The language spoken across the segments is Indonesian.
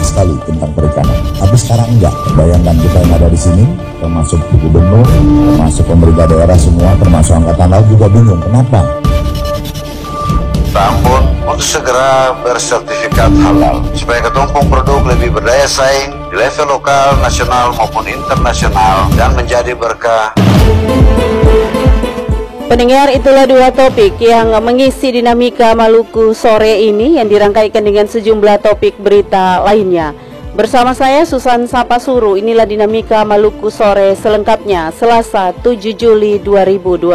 banyak sekali tentang perikanan. Tapi sekarang enggak. Bayangkan kita yang ada di sini, termasuk gubernur, termasuk pemerintah daerah semua, termasuk angkatan laut juga bingung. Kenapa? Tambun untuk segera bersertifikat halal supaya ketumpung produk lebih berdaya saing di level lokal, nasional maupun internasional dan menjadi berkah. Pendengar, itulah dua topik yang mengisi dinamika Maluku sore ini yang dirangkaikan dengan sejumlah topik berita lainnya. Bersama saya Susan Sapasuru, inilah dinamika Maluku sore selengkapnya Selasa 7 Juli 2026.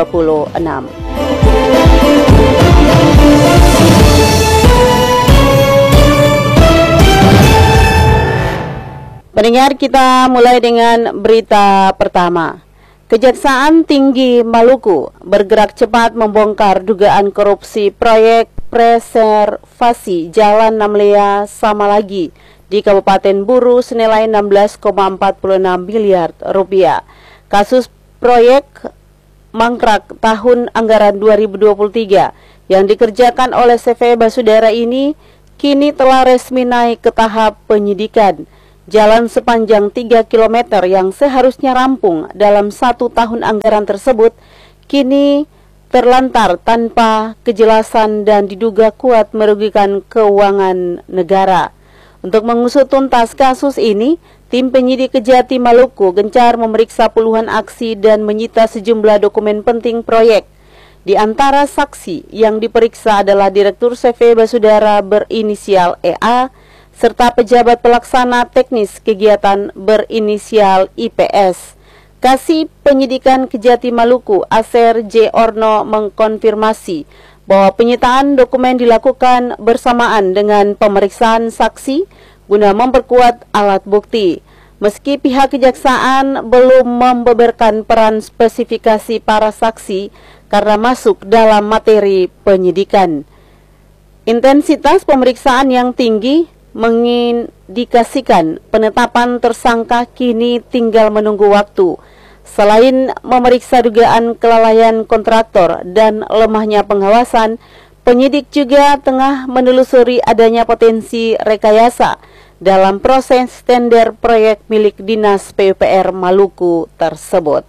Pendengar, kita mulai dengan berita pertama. Kejaksaan Tinggi Maluku bergerak cepat membongkar dugaan korupsi proyek preservasi Jalan Namlea Samalagi di Kabupaten Buru senilai 16,46 miliar rupiah. Kasus proyek mangkrak tahun anggaran 2023 yang dikerjakan oleh CV Basudara ini kini telah resmi naik ke tahap penyidikan. Jalan sepanjang 3 km yang seharusnya rampung dalam 1 tahun anggaran tersebut kini terlantar tanpa kejelasan dan diduga kuat merugikan keuangan negara. Untuk mengusut tuntas kasus ini, tim penyidik Kejati Maluku gencar memeriksa puluhan aksi dan menyita sejumlah dokumen penting proyek. Di antara saksi yang diperiksa adalah Direktur CV Basudara berinisial EA, serta pejabat pelaksana teknis kegiatan berinisial IPS. Kasih Penyidikan Kejati Maluku, Aser J. Orno, mengkonfirmasi bahwa penyitaan dokumen dilakukan bersamaan dengan pemeriksaan saksi guna memperkuat alat bukti. Meski pihak kejaksaan belum membeberkan peran spesifikasi para saksi karena masuk dalam materi penyidikan. Intensitas pemeriksaan yang tinggi mengindikasikan penetapan tersangka kini tinggal menunggu waktu. Selain memeriksa dugaan kelalaian kontraktor dan lemahnya pengawasan, penyidik juga tengah menelusuri adanya potensi rekayasa dalam proses tender proyek milik Dinas PUPR Maluku tersebut.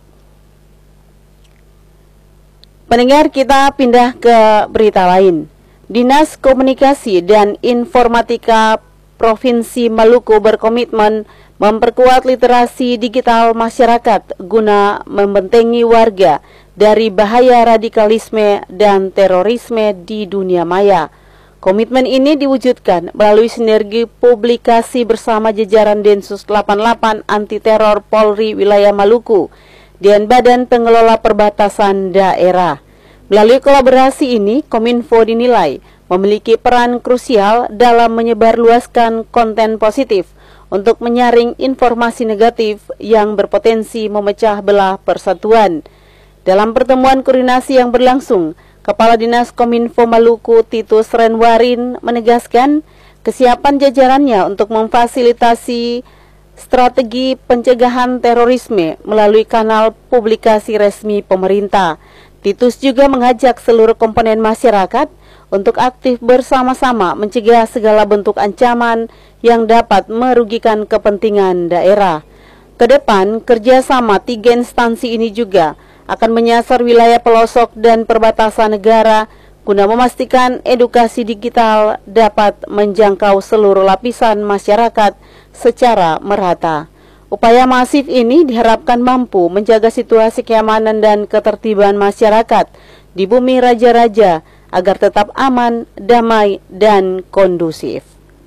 Pendengar, kita pindah ke berita lain. Dinas Komunikasi dan Informatika Provinsi Maluku berkomitmen memperkuat literasi digital masyarakat guna membentengi warga dari bahaya radikalisme dan terorisme di dunia maya. Komitmen ini diwujudkan melalui sinergi publikasi bersama jajaran Densus 88 Anti Teror Polri Wilayah Maluku dan Badan Pengelola Perbatasan Daerah. Melalui kolaborasi ini, Kominfo dinilai memiliki peran krusial dalam menyebarluaskan konten positif untuk menyaring informasi negatif yang berpotensi memecah belah persatuan. Dalam pertemuan koordinasi yang berlangsung, Kepala Dinas Kominfo Maluku Titus Renwarin menegaskan kesiapan jajarannya untuk memfasilitasi strategi pencegahan terorisme melalui kanal publikasi resmi pemerintah. Titus juga mengajak seluruh komponen masyarakat untuk aktif bersama-sama mencegah segala bentuk ancaman yang dapat merugikan kepentingan daerah. Kedepan, kerjasama 3 instansi ini juga akan menyasar wilayah pelosok dan perbatasan negara guna memastikan edukasi digital dapat menjangkau seluruh lapisan masyarakat secara merata. Upaya masif ini diharapkan mampu menjaga situasi keamanan dan ketertiban masyarakat di bumi raja-raja agar tetap aman, damai, dan kondusif.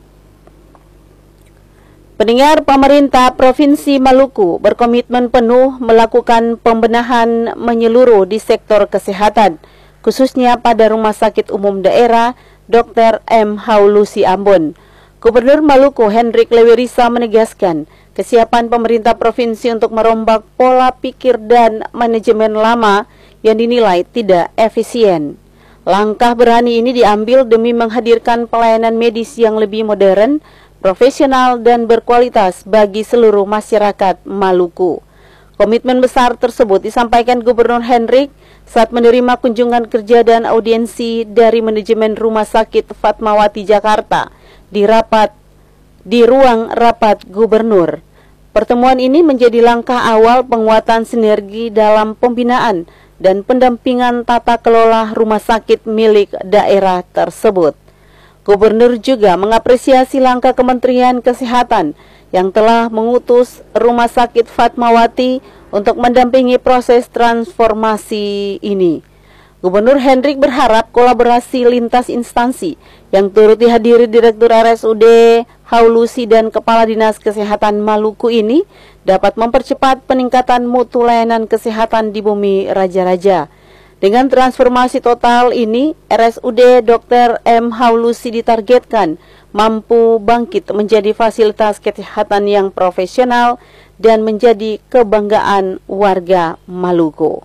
Pendengar, pemerintah Provinsi Maluku berkomitmen penuh melakukan pembenahan menyeluruh di sektor kesehatan, khususnya pada Rumah Sakit Umum Daerah Dr. M. Haulusi Ambon. Gubernur Maluku Hendrik Lewirisa menegaskan kesiapan pemerintah provinsi untuk merombak pola pikir dan manajemen lama yang dinilai tidak efisien. Langkah berani ini diambil demi menghadirkan pelayanan medis yang lebih modern, profesional, dan berkualitas bagi seluruh masyarakat Maluku. Komitmen besar tersebut disampaikan Gubernur Hendrik saat menerima kunjungan kerja dan audiensi dari manajemen Rumah Sakit Fatmawati Jakarta di rapat di ruang rapat gubernur. Pertemuan ini menjadi langkah awal penguatan sinergi dalam pembinaan dan pendampingan tata kelola rumah sakit milik daerah tersebut. Gubernur juga mengapresiasi langkah Kementerian Kesehatan yang telah mengutus Rumah Sakit Fatmawati untuk mendampingi proses transformasi ini. Gubernur Hendrik berharap kolaborasi lintas instansi yang turut dihadiri Direktur RSUD Haulusi dan Kepala Dinas Kesehatan Maluku ini dapat mempercepat peningkatan mutu layanan kesehatan di Bumi Raja-Raja. Dengan transformasi total ini, RSUD Dr. M. Haulusi ditargetkan mampu bangkit menjadi fasilitas kesehatan yang profesional dan menjadi kebanggaan warga Maluku.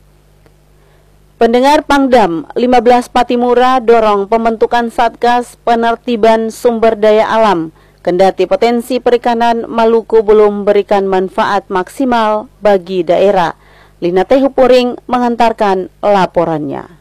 Pendengar Pangdam 15 Patimura dorong pembentukan Satgas Penertiban Sumber Daya Alam, kendati potensi perikanan Maluku belum memberikan manfaat maksimal bagi daerah. Lina Tehupuring mengantarkan laporannya.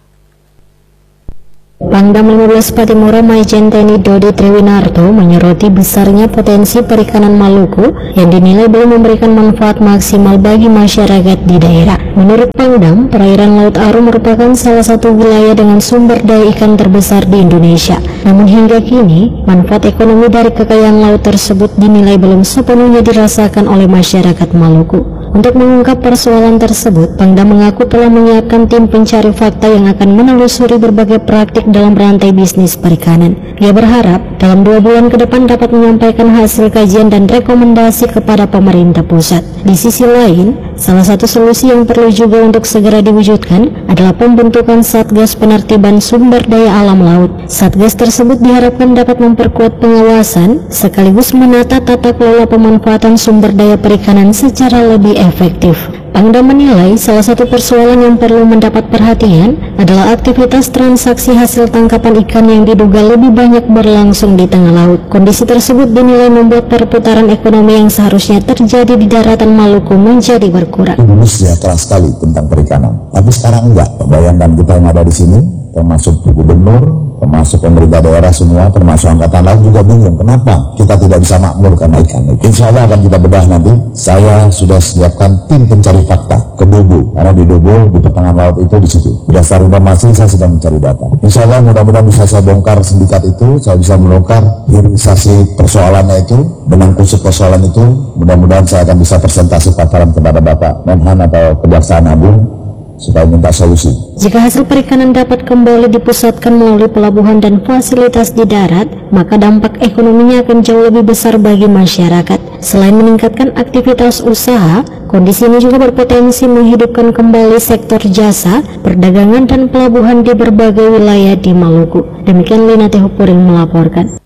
Pangdam 15 Patimura Maijen TNI Dodi Triwinarto menyoroti besarnya potensi perikanan Maluku yang dinilai belum memberikan manfaat maksimal bagi masyarakat di daerah. Menurut Pangdam, perairan Laut Aru merupakan salah satu wilayah dengan sumber daya ikan terbesar di Indonesia. Namun hingga kini, manfaat ekonomi dari kekayaan laut tersebut dinilai belum sepenuhnya dirasakan oleh masyarakat Maluku. Untuk mengungkap persoalan tersebut, Pangdam mengaku telah menyiapkan tim pencari fakta yang akan menelusuri berbagai praktik dalam rantai bisnis perikanan. Ia berharap dalam 2 bulan ke depan dapat menyampaikan hasil kajian dan rekomendasi kepada pemerintah pusat. Di sisi lain, salah satu solusi yang perlu juga untuk segera diwujudkan adalah pembentukan Satgas Penertiban Sumber Daya Alam Laut. Satgas tersebut diharapkan dapat memperkuat pengawasan sekaligus menata tata kelola pemanfaatan sumber daya perikanan secara lebih efektif. Pangdam menilai salah satu persoalan yang perlu mendapat perhatian adalah aktivitas transaksi hasil tangkapan ikan yang diduga lebih banyak berlangsung di tengah laut. Kondisi tersebut dinilai membuat perputaran ekonomi yang seharusnya terjadi di daratan Maluku menjadi berkurang. Indonesia keras sekali tentang perikanan, tapi sekarang enggak. Bayangkan kita yang ada di sini, termasuk gubernur, termasuk pemerintah daerah semua, termasuk angkatan laut juga bingung kenapa kita tidak bisa makmur karena ikan. Insya Allah akan kita bedah nanti. Saya sudah siapkan tim pencari fakta ke Dobo, karena di Dobo di pertengahan laut itu di situ. Berdasar informasi saya sedang mencari data. Insya Allah mudah-mudahan bisa saya bongkar sindikat itu, saya bisa membongkar hilirisasi persoalannya itu, benang kusut persoalan itu. Mudah-mudahan saya akan bisa presentasi paparan kepada Bapak Menhan atau Kejaksaan Agung supaya minta solusi. Jika hasil perikanan dapat kembali dipusatkan melalui pelabuhan dan fasilitas di darat, maka dampak ekonominya akan jauh lebih besar bagi masyarakat. Selain meningkatkan aktivitas usaha, kondisi ini juga berpotensi menghidupkan kembali sektor jasa, perdagangan dan pelabuhan di berbagai wilayah di Maluku. Demikian Lina Tehupuring melaporkan.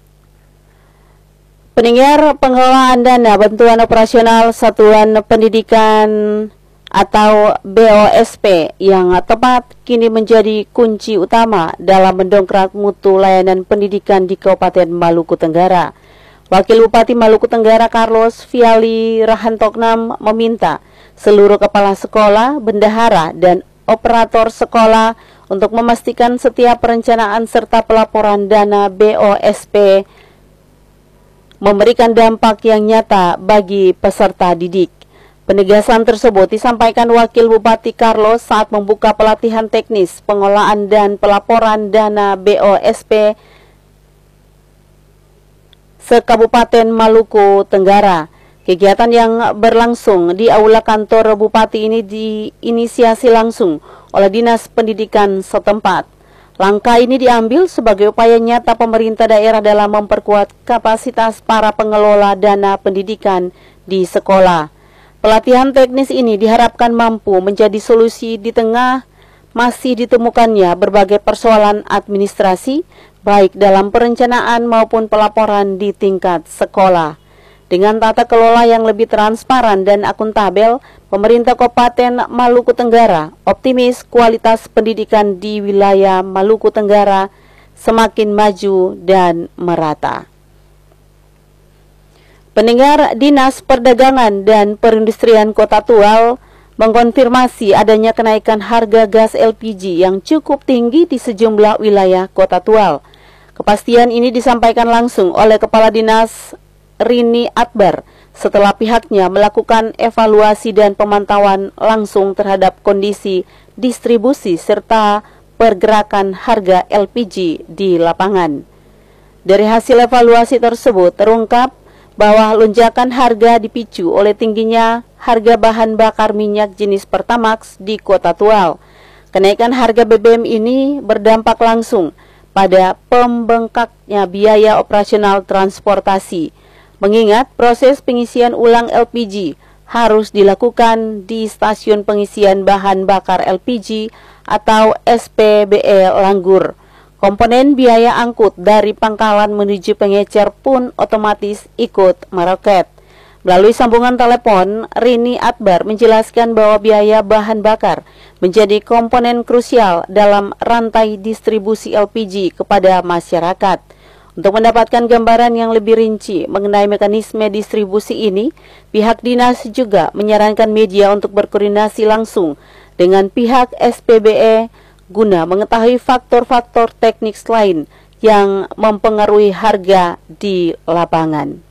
Pendengar, pengelolaan dana bantuan operasional Satuan Pendidikan atau BOSP yang tepat kini menjadi kunci utama dalam mendongkrak mutu layanan pendidikan di Kabupaten Maluku Tenggara. Wakil Bupati Maluku Tenggara Carlos Viali Rahantoknam meminta seluruh kepala sekolah, bendahara, dan operator sekolah untuk memastikan setiap perencanaan serta pelaporan dana BOSP memberikan dampak yang nyata bagi peserta didik. Penegasan tersebut disampaikan Wakil Bupati Carlos saat membuka pelatihan teknis pengolahan dan pelaporan dana BOSP se-Kabupaten Maluku Tenggara. Kegiatan yang berlangsung di Aula Kantor Bupati ini diinisiasi langsung oleh Dinas Pendidikan setempat. Langkah ini diambil sebagai upaya nyata pemerintah daerah dalam memperkuat kapasitas para pengelola dana pendidikan di sekolah. Pelatihan teknis ini diharapkan mampu menjadi solusi di tengah masih ditemukannya berbagai persoalan administrasi, baik dalam perencanaan maupun pelaporan di tingkat sekolah. Dengan tata kelola yang lebih transparan dan akuntabel, pemerintah Kabupaten Maluku Tenggara optimis kualitas pendidikan di wilayah Maluku Tenggara semakin maju dan merata. Pendengar, Dinas Perdagangan dan Perindustrian Kota Tual mengkonfirmasi adanya kenaikan harga gas LPG yang cukup tinggi di sejumlah wilayah Kota Tual. Kepastian ini disampaikan langsung oleh Kepala Dinas Rini Akbar setelah pihaknya melakukan evaluasi dan pemantauan langsung terhadap kondisi distribusi serta pergerakan harga LPG di lapangan. Dari hasil evaluasi tersebut terungkap bahwa lonjakan harga dipicu oleh tingginya harga bahan bakar minyak jenis Pertamax di Kota Tual. Kenaikan harga BBM ini berdampak langsung pada pembengkaknya biaya operasional transportasi, mengingat proses pengisian ulang LPG harus dilakukan di stasiun pengisian bahan bakar LPG atau SPBE Langgur. Komponen biaya angkut dari pangkalan menuju pengecer pun otomatis ikut meroket. Melalui sambungan telepon, Rini Akbar menjelaskan bahwa biaya bahan bakar menjadi komponen krusial dalam rantai distribusi LPG kepada masyarakat. Untuk mendapatkan gambaran yang lebih rinci mengenai mekanisme distribusi ini, pihak dinas juga menyarankan media untuk berkoordinasi langsung dengan pihak SPBE guna mengetahui faktor-faktor teknis lain yang mempengaruhi harga di lapangan.